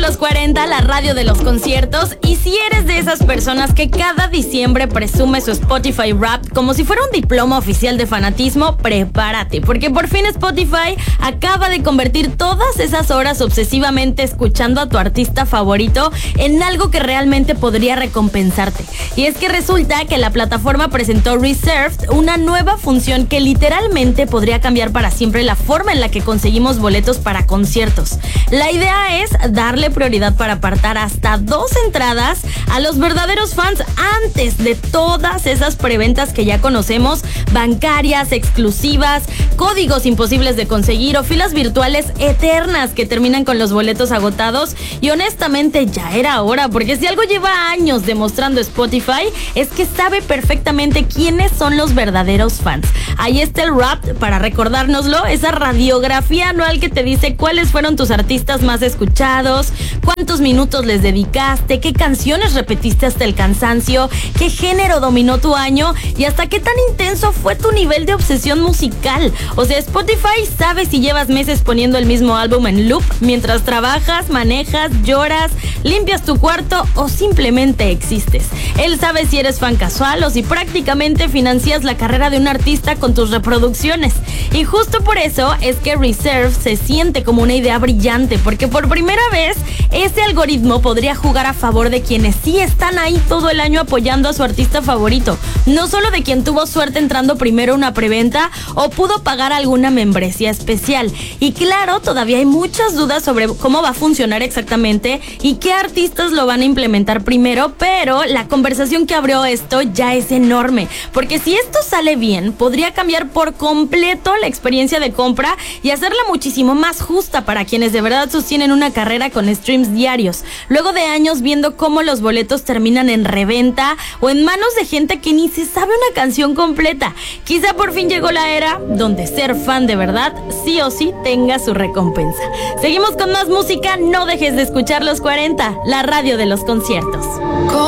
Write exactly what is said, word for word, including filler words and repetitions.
Los cuarenta, la radio de los conciertos. Y si eres de esas personas que cada diciembre presume su Spotify Wrapped como si fuera un diploma oficial de fanatismo, prepárate, porque por fin Spotify acaba de convertir todas esas horas obsesivamente escuchando a tu artista favorito en algo que realmente podría recompensarte. Y es que resulta que la plataforma presentó Reserved, una nueva función que literalmente podría cambiar para siempre la forma en la que conseguimos boletos para conciertos. La idea es darle prioridad para apartar hasta dos entradas a los verdaderos fans antes de todas esas preventas que ya conocemos, bancarias, exclusivas, códigos imposibles de conseguir o filas virtuales eternas que terminan con los boletos agotados. Y honestamente ya era hora, porque si algo lleva años demostrando Spotify es que sabe perfectamente quiénes son los verdaderos fans. Ahí está el Wrapped para recordárnoslo, esa radiografía anual que te dice cuáles fueron tus artistas más escuchados, cuántos minutos les dedicaste, qué canciones repetiste hasta el cansancio, qué género dominó tu año y hasta qué tan intenso fue tu nivel de obsesión musical. O sea, Spotify sabe si llevas meses poniendo el mismo álbum en loop mientras trabajas, manejas, lloras, limpias tu cuarto o simplemente existes. Él sabe si eres fan casual o si prácticamente financias la carrera de un artista con tus reproducciones. Y justo por eso es que Reserve se siente como una idea brillante, porque por primera vez ese algoritmo podría jugar a favor de quienes sí están ahí todo el año apoyando a su artista favorito, no solo de quien tuvo suerte entrando primero a una preventa o pudo pagar alguna membresía especial. Y claro, todavía hay muchas dudas sobre cómo va a funcionar exactamente y qué artistas lo van a implementar primero, pero la conversación que abrió esto ya es enorme, porque si esto sale bien, podría cambiar por completo la experiencia de compra y hacerla muchísimo más justa para quienes de verdad sostienen una carrera con streams diarios, luego de años viendo cómo los boletos terminan en reventa o en manos de gente que ni se sabe una canción completa. Quizá por fin llegó la era donde ser fan de verdad sí o sí tenga su recompensa. Seguimos con más música, no dejes de escuchar Los cuarenta, la radio de los conciertos.